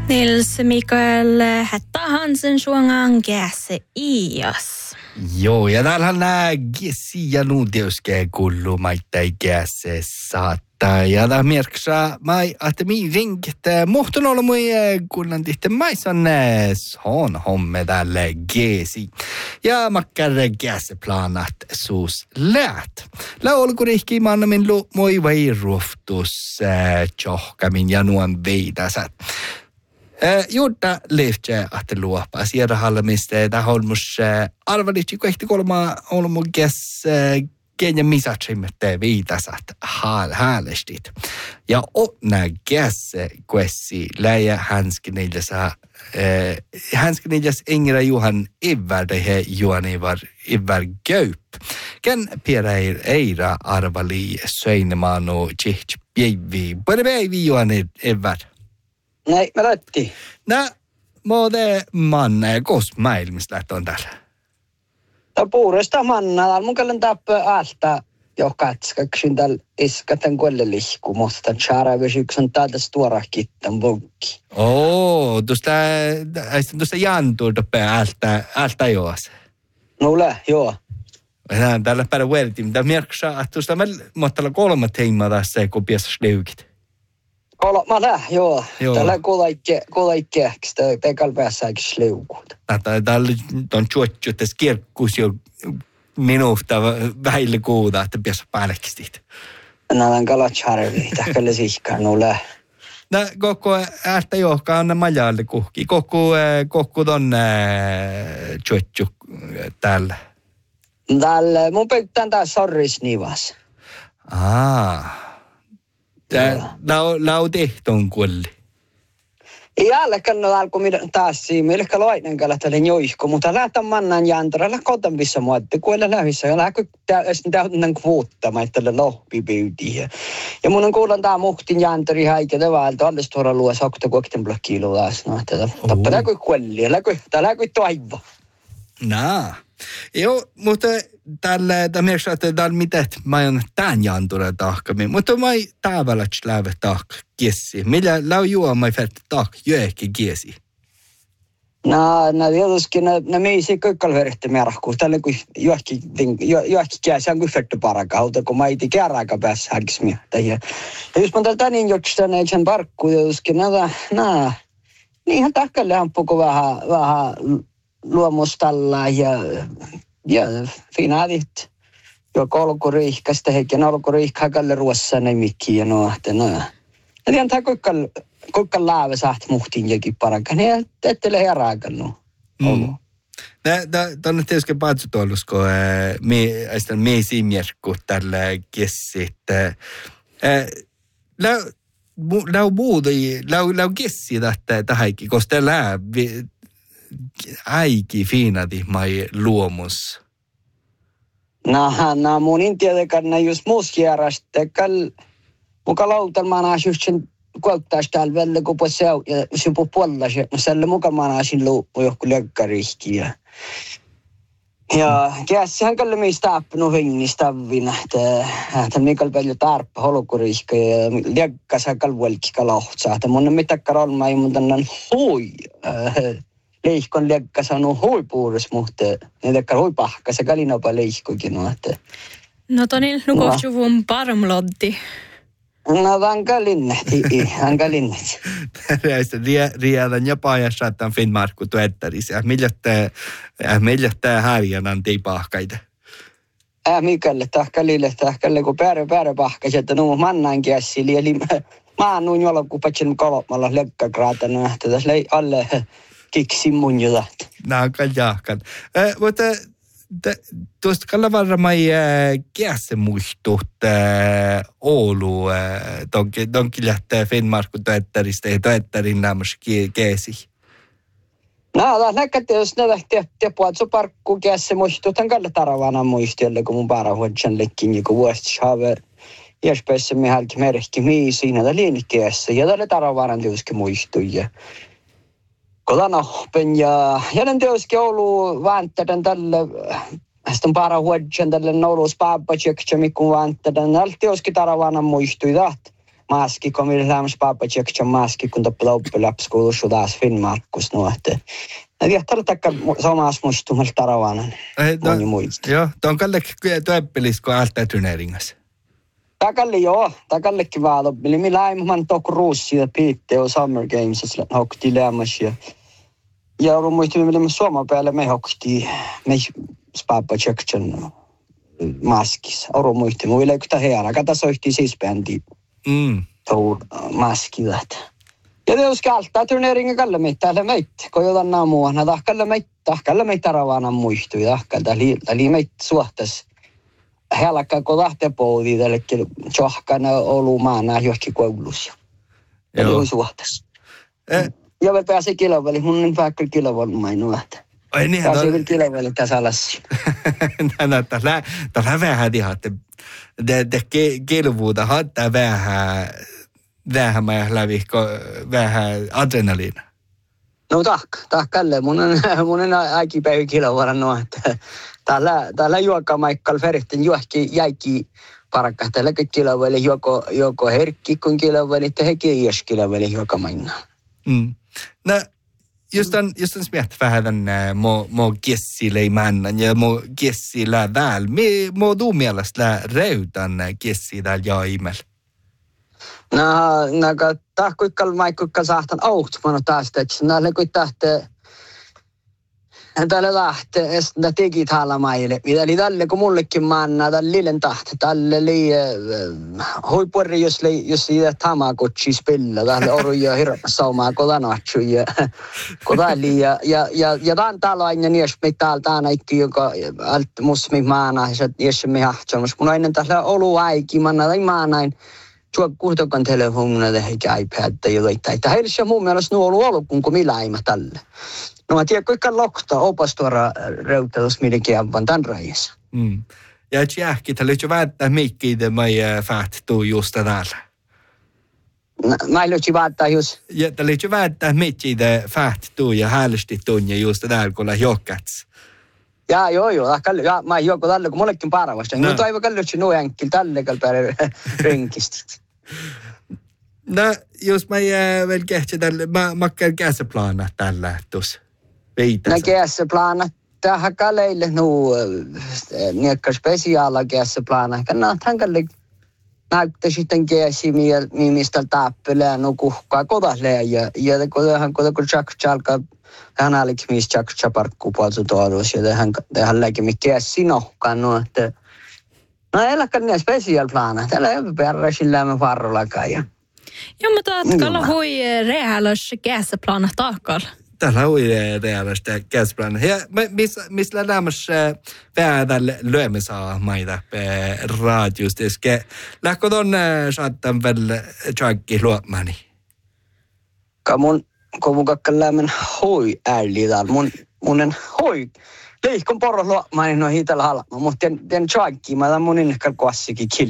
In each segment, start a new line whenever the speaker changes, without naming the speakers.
Nils Mikael Hetta Hansen suongaan käse ias.
Joo, ja täällähän nämä giesi ja nuuteuskää kullu maittai käse saattaa. Ja tämä merksaa, että minä rinket muhtun olla mui kullan tihti maisan son homme tälle giesi. Ja makkar käse planat suus läät. Laulkurihki manna min lu moi vai ruhtus tjohkamin ja nuon veidasat. Juutta lehtää, että luopaa sierahalle, mistä tämä holmus arvalitsi, kun ehti kolmaa olmukes kenja misatsimme viitasat häälestit. Ja onna kässe kuessi läjä hänskiniljas engra juhan ivärde he juhan ivär göyp. Ken pieräir eira arvali söinemaanu tjiht päivi. Pari päivi juhan ivär.
Nej, mä lähti.
No, muuten manna ja kos maailmista lähtö on täällä?
Tämä puuresta manna. Täällä mun kellen tappaa äältä jo katskaksyn täällä iskaten kuelle lihku. Musta tjäärävyys yksi on täältä stuora kittan vokki.
Tuosta jantuu tappaa äältä joas.
No lä, joo.
Täällä päivä vertiin. Täällä merksaa, että tuosta mä olla 3 teemaa tässä, kun piässä sleukit.
Mä lä, joo. Täällä kuuleikkeäks. Tää kalpeassa eikä sleukuut.
Täällä on tjuotju, että skirkkus jo minuuta vähille kuuda, että piässä päällekkistit.
Nää on kalatjärvi. Tää kyllä sihkaa, no lä.
No, koko äältä johkaa anna majalle kuhki. Koko ton tjuotju täällä.
Täällä, mun peittään tää sorrisnivas.
Lau tehton kuolli.
Ei älläkään alku taas siinä. Meilläkään loinen tälle joihko, mutta lähtän mannan jäntärällä kotanvissa muotti. Kuilla lähissä ja lähkö täytän kvuottamaan, että tälle lohpipyytiä. Ja mun on kuulan tää muhtin jäntäri häikä tavalta. Alles tuoda luo sakta kuokten blokkiilu läsnä. Tappa läkö kuelli ja läkö toivo.
Naa. Joo, mutta tällä merkkaa, että täällä mitä mä oon tämän jantura tahkami, mutta mä ei tavallaan lävä tahk kiesi. Millä lau juo mä fältä tahk jöhki kiesi?
No tietysti ne meisi kökkalverhti merkku. Tällä kun jöhki kiesi on kuin fältä parakauta, kun mä iti kääräaika päässä häkismiä. Ja jos mä tältä niin jokstaan ei sen parkku, tietysti niinhän tahkalle ampuko vähän luomustalla ja finaadit jo kolkuriihkasta heikin olkuriihkaa kalle ruossa ne mikkiä no että no. Ja tiedän tää kuinka laave saat muhtiin jokin parakan ja ettele herääkään no.
Tänne tietysti patsutollus, kun me simjerkku tällä kessit. Lau kessi tähänkin, koska täällä äiki fiinati mai luomus.
No mun intiatekana just muus järjestekal muka lautalmaan asyhtsen kuottaas täällä välillä kun poseu ja sypu puollas ja selle muka manaasin luuppu johku lökkärihki ja käsihän kalle meistä appunut hengistä avina että mikal paljon tarppa holkurihka ja lökkäsä kalvuelki kalahtsaa että mun on mitäkkar olmaa ja mun tänään hui leihkon leikkas on huipuudessa, mutta ne leikkar huipahka, se kalinapa leihkokin.
No tonin nukovjuvun parmloddi.
No tämän kalinnehti.
Tästä riadan ja paajassa, että on Finnmarkku tuettarissa. Millä tämä härjänän tei pahkaita?
Mikalle, tahkalle, kun pääre pahkasi, että no mannan kiessi. Eli mä oon nuun jolloin patsin kolmalla lekkakraatana, että tässä alle kiksi mun jotain.
Naakan jahkan. Mutta tuosta kalla mai kiässä muistut Oulu tonkin lähtee Finnmarkku tuettarista ja tuettarin naamus kiesi.
No, tässä näkkätte, jos ne lähtee puolta parkkuun kiässä muistut, tämän kalla taravana muistiolle, kun mun parahuodjan lekkin, niin kuin Westhaver. Jäspäässä me hälki merkki miisiin, näitä liinikkiässä, ja tälle taravana tietysti muistuja. Kolanahpen ja jäden tietysti Oulu vääntädän tälle, sitten parahuodjan tälle noulus paappatsjöksä, mikun vääntädän, näillä tietysti taravana muistui tahti. maski, kun meillä lämmäs papatseksa maski, kun toppa loppelapskuulussa taas Finnmarkus nuohte. Ja tiedätkö, että samassa muistumassa taravanan moni muista.
Joo, tuon kallekin työppelisko alta turneringas.
Takallekin vaan. Eli me läimman tok ruussi ja piitte on Summer Games, hokti lämmäs ja on muistumme, että Suomen päälle me hokti, me papatseksan maskis. On muistumme, muille ei kuta heara, kata soihti siis bändi tuon maskilat. Ja tietysti altaa turneringen kalle meitä, kun jotain naamuana, tahkalle meitä taravana muistui, eli meitä suhtas. Helakka, kun lähtee pooliin, eli tjohkana olu maana johonkin koulussa. Eli on suhtas. Ja me pääsi kiloväli, mun on vaikka kiloväli mainua.
Ai niin,
pääsi vielä kiloväli tässä alassi.
Tällä vähän tihatte. Te kilvuuta hattaa vähän mä lävihko vähän adrenaliina.
No tahkalle. Mun on aikipäivä kilovaran no, että täällä juokamaikalla ferihtin juokki jäikki parakka. Täällä kiloväli joko herkki kun kiloväli, että hekin iäs kiloväli juokamaina.
No, just on smiät vähän mo kessille ei männan ja mo kessillä täällä. Mo tuu mielestä reutan kessillä jaimella.
No, tahkuikkal maikkuikkal saahtan auhtmano taas, että näille kun tälle lähtee, että tegit haalla maille. Eli tälle kun mullekin manna, tälle liilen tahte, tälle huipuori, jos siitä tamaa kutsi spilla, tälle oruja hirveäsaumaa kodanatsu ja kodali ja tämän taloinen, jos me täältä aina ikki, joka alt musmi maana, jos me hahtsamus. Mun aina tälle olu aiki, manna tai maanain. Tuo kuitenkaan telefonina eikä iPad tai jotain. Heillä se mun mielestä ollut ollut, kun millä ei mä tälle. No mä tiedän, kuinka lokta opastuora reutelus midänkin aivan tämän rajassa.
Ja et jähki, että löytyy välttää mikkiitä, mä fähtuu just täällä.
Mä löytyy välttää just.
Ja että löytyy välttää mikkiitä fähtuu ja häälesti tunnia just täällä, kun on jokkats.
Ja mä juokko tälle, kun mullekin paravasta. No toivon kallutsi nuo jänkil tälle kalpäälle renkistä.
No, jos mä vielä kehtsin tälle, mä käyn käsiplaana tällä tuossa.
No käsiplaana, tähän kaleille niekka spesiaala käsiplaana. Kannathan kalle näyttää sitten käsi, mistä tappelää, kuhkaa kodalleen. Ja kun tjalkaa, hän aliksi missä tjalkaa parkkuu puolta tuoduus. Ja tähän läkemi käsi nohkaan. No, eläkään ne spesiaaliplaana. Tällä ei perä sillä me varrolakaan.
Joo, mutta kalla hui reaalas käsiplaana taakalla.
Täällä hui reaalas käsiplaana. Ja missä lämmässä vähän löömisaa maita raadiosta. Lähkö ton saattan vielä tjakki luomani?
Kun mun kakka lämmän hoi ääli täällä. Mun en hoi. Leikon porro luomani no hiitellä halma. Mutta den tjakki, mä tämän mun innekkaan kuassikin killi.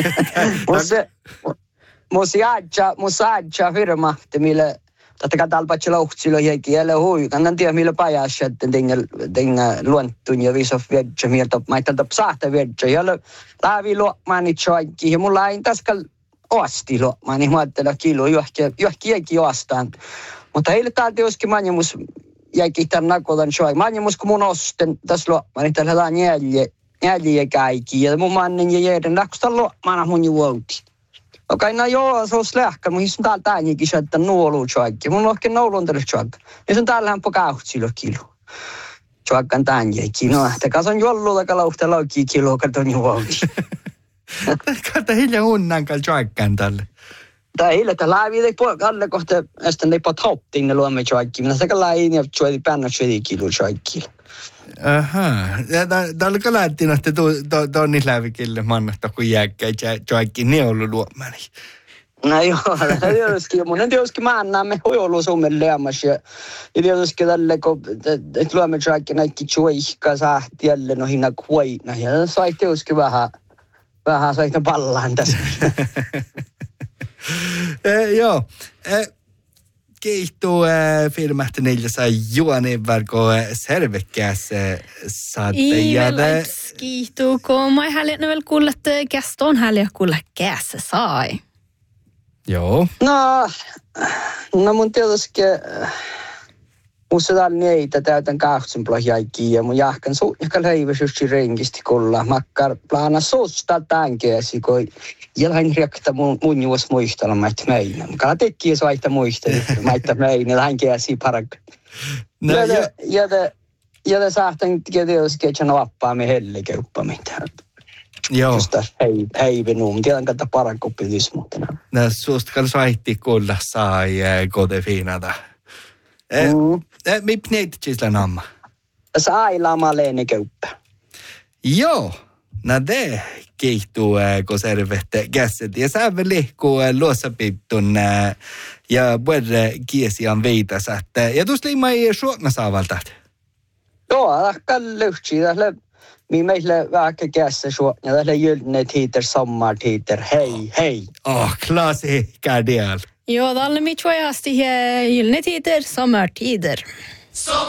Mun saadja firmahti, mille tätä talpatsi louhtsilo jäikin älä hui. Kannan tiedä, millä pajassa, että tenga luontun ja viisof viedjä, mieltä maittelta saahta viedjä. Ja lävi luomani tjakki, ja mulla ei täskal oasti luomani, mä ajattelen kilo, johki jäikin oastaan. Mutta heille täältä joskin manjamus jäikin tämän nakotan tjakki. Manjamus, kun mun osten tässä luomani, tällä on jälje kaikki. Ja mun mannen ja jäiden lähtöstä luomana mun juouti. Okei, no joo, se on slähkä, mutta jos on täällä tännekin sieltä nuolu tjakki. Mun on oikein noulun tällä tjakki. Jos on täällä hän po kauhtsilo kilo. Tjakkan tännekin. No, että kason jolluuta kalauhta laukki kilo, katon juouti.
Kato hiljaa unnankal tjakkan tälle.
Tää hiljaa, että läävi ei alle kohta, ästän ei po tauttiin ne luomme tjakki. Minä sekä lääin ja tjuedi pännä tjuedi kilo tjakki.
Aha. Täällä kalattiin, että tuon niin lävikille mannasta, kun jääkkäin tjakki neulu luomani.
No joo, tietysti. Mun en tietysti mäännäämme hoiolu Suomen leamas. Ja tietysti tälle, kun luomme tjakki näikki tjuihka saahti jälleen no hinna kuoina. Ja sai tietysti vähän saita pallaan tässä.
Joo. Kiihtuu filmahti niillä saa juoni varko servekkääs saatte.
Iivel kiihtuu, kun mä ei häljä vielä kuulla, että kästä on häljä kuulla kässä sai.
Joo.
No mun tietysti musta täällä neitä täytän kahtsenpla jäikin ja mun jahkan suunnaka leiväsysti renkisti kulla. Makkar plana susta tämänkeäsi, kun jäläin riekta mun juos muistella maita meinä. Kala tekkiä soita muistella maita meinä, lähin keäsi parakka.
No,
ja te saahtan tietysti, että vappaa me hellikeuppaa mitään.
joo.
Just heivinum. Tiedän, että parankoppilis, mutta
No, susta kanssa vaihti kulla sai kode fiinata. Mip neitä sillä namma?
Saila Malene Keuppä.
Joo. No det kiihtuu, kun servette käset. Ja sä lihkuu luossapiptun ja puhutaan kiesian veitäsät. Ja tuossa liimai suotna saavalta.
Joo, lähkään lyhtsi. Meillä vaikka kässä suotna. Tällä jylnet hiiter, sommartiiter. Hei.
Klassiker del.
Joo, tällä mitjuajasti gyllene tider, sommartider.